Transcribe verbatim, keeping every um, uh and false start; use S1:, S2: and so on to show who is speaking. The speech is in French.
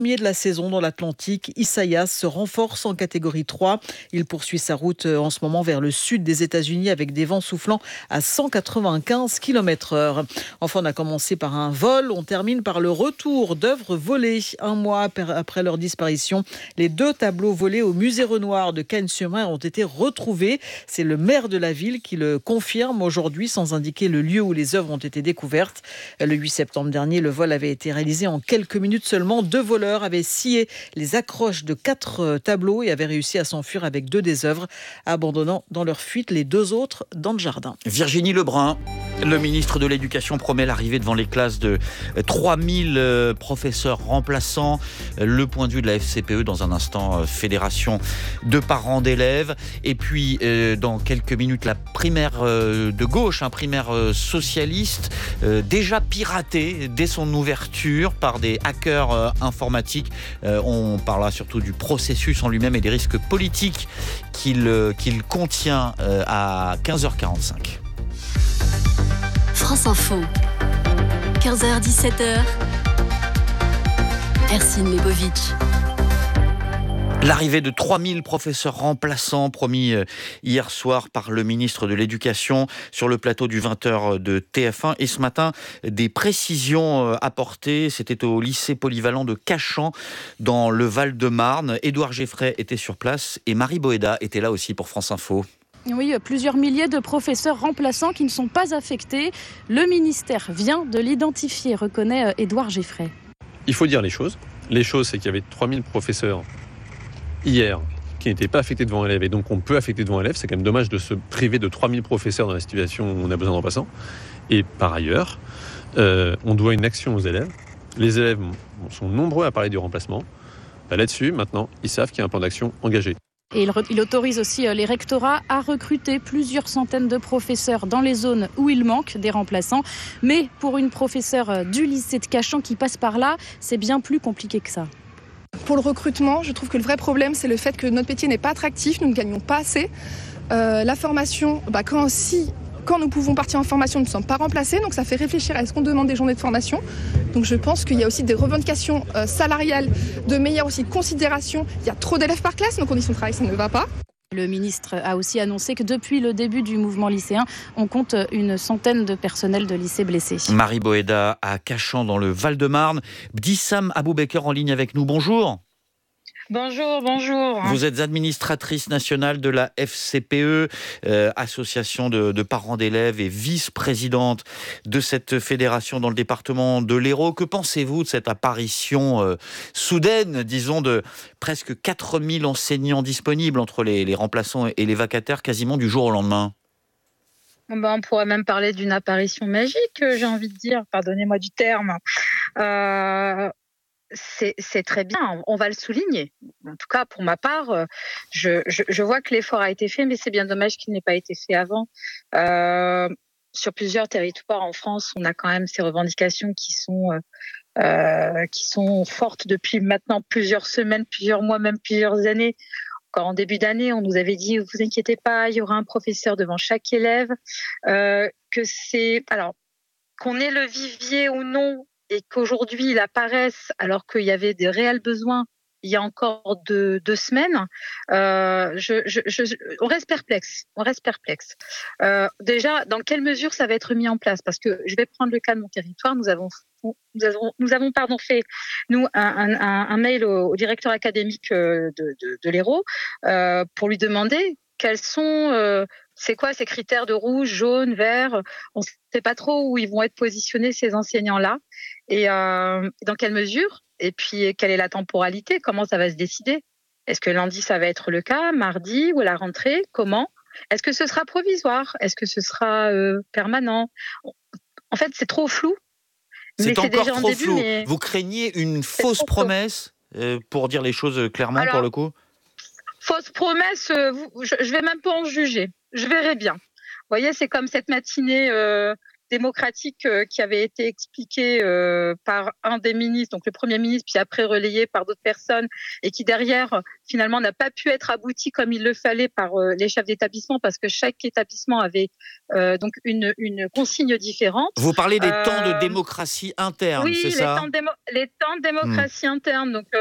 S1: Premier de la saison dans l'Atlantique, Isaias se renforce en catégorie trois. Il poursuit sa route en ce moment vers le sud des États-Unis avec des vents soufflant à cent quatre-vingt-quinze kilomètres heure. Enfin, on a commencé par un vol, on termine par le retour d'œuvres volées. Un mois après leur disparition, les deux tableaux volés au musée Renoir de Cagnes-sur-Mer ont été retrouvés. C'est le maire de la ville qui le confirme aujourd'hui sans indiquer le lieu où les œuvres ont été découvertes. Le huit septembre dernier, le vol avait été réalisé en quelques minutes seulement. Deux voleurs avaient scié les accroches de quatre tableaux et avaient réussi à s'enfuir avec deux des œuvres, abandonnant dans leur fuite les deux autres dans le jardin.
S2: Virginie Lebrun, le ministre de l'Éducation promet l'arrivée devant les classes de trois mille professeurs remplaçants. Le point de vue de la F C P E dans un instant, fédération de parents d'élèves. Et puis, dans quelques minutes, la primaire de gauche, un primaire socialiste, déjà piratée dès son ouverture par des hackers informatiques. On parlera surtout du processus en lui-même et des risques politiques qu'il, qu'il contient à quinze heures quarante-cinq.
S3: France Info, quinze heures dix-sept heures, Ercine Lebovic.
S2: L'arrivée de trois mille professeurs remplaçants promis hier soir par le ministre de l'Éducation sur le plateau du vingt heures de T F un. Et ce matin, des précisions apportées. C'était au lycée polyvalent de Cachan, dans le Val-de-Marne. Édouard Geffray était sur place et Marie Boéda était là aussi pour France Info.
S4: Oui, plusieurs milliers de professeurs remplaçants qui ne sont pas affectés. Le ministère vient de l'identifier, reconnaît Édouard Geffray.
S5: Il faut dire les choses. Les choses, c'est qu'il y avait trois mille professeurs hier qui n'étaient pas affectés devant élèves et donc on peut affecter devant élèves. C'est quand même dommage de se priver de trois mille professeurs dans la situation où on a besoin de remplaçants. Et par ailleurs, euh, on doit une action aux élèves. Les élèves sont nombreux à parler du remplacement. Bah, là-dessus, maintenant, ils savent qu'il y a un plan d'action engagé.
S4: Et il, il autorise aussi les rectorats à recruter plusieurs centaines de professeurs dans les zones où il manque des remplaçants. Mais pour une professeure du lycée de Cachan qui passe par là, c'est bien plus compliqué que ça.
S6: Pour le recrutement, je trouve que le vrai problème, c'est le fait que notre métier n'est pas attractif, nous ne gagnons pas assez. Euh, la formation, bah, quand, si, quand nous pouvons partir en formation, nous ne sommes pas remplacés, donc ça fait réfléchir à est-ce qu'on demande des journées de formation. Donc je pense qu'il y a aussi des revendications euh, salariales, de meilleure aussi considération. Il y a trop d'élèves par classe, nos conditions de travail, ça ne va pas.
S4: Le ministre a aussi annoncé que depuis le début du mouvement lycéen, on compte une centaine de personnels de lycée blessés.
S2: Marie Boéda à Cachan dans le Val-de-Marne. Bdissam Aboubaker en ligne avec nous. Bonjour.
S7: Bonjour, bonjour.
S2: Vous êtes administratrice nationale de la F C P E, euh, association de, de parents d'élèves et vice-présidente de cette fédération dans le département de l'Hérault. Que pensez-vous de cette apparition euh, soudaine, disons, de presque quatre mille enseignants disponibles entre les, les remplaçants et les vacataires quasiment du jour au lendemain ?
S7: Ben, on pourrait même parler d'une apparition magique, j'ai envie de dire. Pardonnez-moi du terme. Euh... C'est, c'est très bien, on va le souligner. En tout cas, pour ma part, je, je, je vois que l'effort a été fait, mais c'est bien dommage qu'il n'ait pas été fait avant. Euh, sur plusieurs territoires en France, on a quand même ces revendications qui sont, euh, qui sont fortes depuis maintenant plusieurs semaines, plusieurs mois, même plusieurs années. Encore en début d'année, on nous avait dit, vous inquiétez pas, il y aura un professeur devant chaque élève. Euh, que c'est, alors, qu'on ait le vivier ou non, et qu'aujourd'hui il apparaisse alors qu'il y avait des réels besoins il y a encore deux, deux semaines, euh, je, je, je, on reste perplexe. On reste perplexe. Euh, déjà, dans quelle mesure ça va être mis en place ? Parce que je vais prendre le cas de mon territoire. Nous avons, nous avons, nous avons pardon, fait nous un, un, un mail au, au directeur académique de, de, de l'Hérault euh, pour lui demander quels sont euh, c'est quoi ces critères de rouge, jaune, vert ? On ne sait pas trop où ils vont être positionnés ces enseignants-là et euh, dans quelle mesure ? Et puis, quelle est la temporalité ? Comment ça va se décider ? Est-ce que lundi, ça va être le cas ? Mardi ou à la rentrée ? Comment ? Est-ce que ce sera provisoire ? Est-ce que ce sera euh, permanent ? En fait, c'est trop flou.
S2: C'est
S7: mais
S2: encore
S7: c'est déjà
S2: trop
S7: début,
S2: flou.
S7: Mais...
S2: Vous craignez une fausse promesse, euh, pour dire les choses clairement,
S7: Alors,
S2: pour le coup ?
S7: Fausse promesse, euh, vous, je ne vais même pas en juger. Je verrai bien. Vous voyez, c'est comme cette matinée... Euh, démocratique euh, qui avait été expliqué euh, par un des ministres, donc le Premier ministre, puis après relayé par d'autres personnes, et qui derrière, finalement, n'a pas pu être abouti comme il le fallait par euh, les chefs d'établissement, parce que chaque établissement avait euh, donc une, une consigne différente.
S2: Vous parlez des
S7: Euh,
S2: temps de démocratie interne,
S7: oui,
S2: c'est
S7: les
S2: ça
S7: temps, de démo- les temps de démocratie interne. Donc,